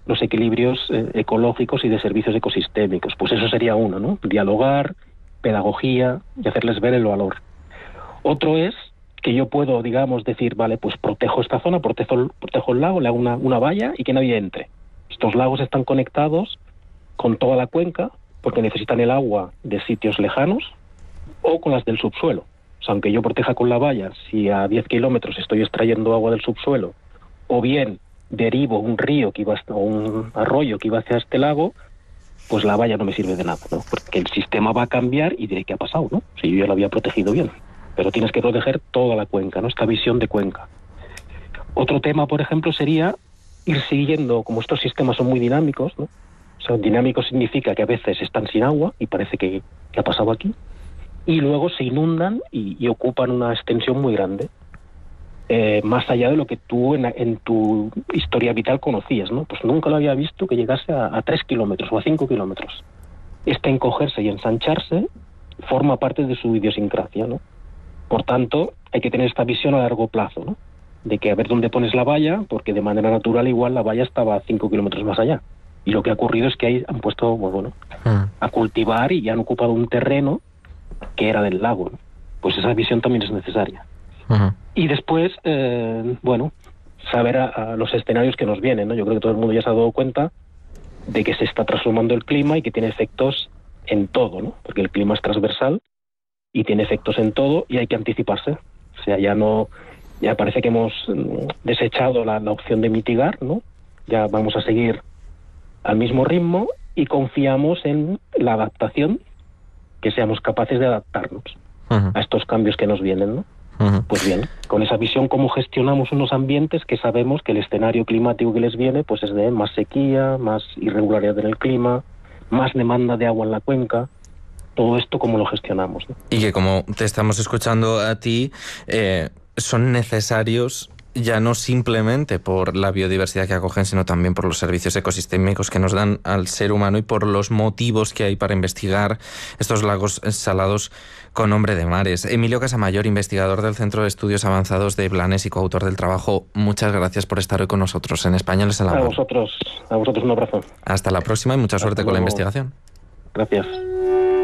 los equilibrios ecológicos y de servicios ecosistémicos. Pues eso sería uno, ¿no? Dialogar, pedagogía y hacerles ver el valor. Otro es que yo puedo, digamos, decir, vale, pues protejo esta zona, protejo el lago, le hago una valla y que nadie entre. Estos lagos están conectados con toda la cuenca porque necesitan el agua de sitios lejanos o con las del subsuelo. O sea, aunque yo proteja con la valla, si a 10 kilómetros estoy extrayendo agua del subsuelo, o bien derivo un río o un arroyo que iba hacia este lago, pues la valla no me sirve de nada, ¿no? Porque el sistema va a cambiar y diré, ¿qué ha pasado, no? Si yo ya lo había protegido bien. Pero tienes que proteger toda la cuenca, ¿no? Esta visión de cuenca. Otro tema, por ejemplo, sería ir siguiendo, como estos sistemas son muy dinámicos, ¿no? O sea, dinámico significa que a veces están sin agua y parece que ha pasado aquí, y luego se inundan y ocupan una extensión muy grande, más allá de lo que tú en tu historia vital conocías, ¿no? Pues nunca lo había visto que llegase a 3 kilómetros o a 5 kilómetros. Este encogerse y ensancharse forma parte de su idiosincrasia, ¿no? Por tanto, hay que tener esta visión a largo plazo, ¿no? De que a ver dónde pones la valla, porque de manera natural igual la valla estaba a 5 kilómetros más allá. Y lo que ha ocurrido es que ahí han puesto, pues bueno, a cultivar y han ocupado un terreno que era del lago, ¿no? Pues esa visión también es necesaria. Y después, bueno, saber a los escenarios que nos vienen, ¿no? Yo creo que todo el mundo ya se ha dado cuenta de que se está transformando el clima y que tiene efectos en todo, ¿no? Porque el clima es transversal y tiene efectos en todo y hay que anticiparse. O sea, ya parece que hemos desechado la opción de mitigar, ¿no? Ya vamos a seguir al mismo ritmo y confiamos en la adaptación, que seamos capaces de adaptarnos a estos cambios que nos vienen, ¿no? Pues bien, con esa visión, cómo gestionamos unos ambientes que sabemos que el escenario climático que les viene pues es de más sequía, más irregularidad en el clima, más demanda de agua en la cuenca. Todo esto, ¿cómo lo gestionamos, ¿no? Y que, como te estamos escuchando a ti, son necesarios ya no simplemente por la biodiversidad que acogen, sino también por los servicios ecosistémicos que nos dan al ser humano y por los motivos que hay para investigar estos lagos salados con nombre de mares. Emilio Casamayor, investigador del Centro de Estudios Avanzados de Blanes y coautor del trabajo, muchas gracias por estar hoy con nosotros en Españoles en la Mar. A vosotros un abrazo. Hasta la próxima y mucha suerte con la investigación. Gracias.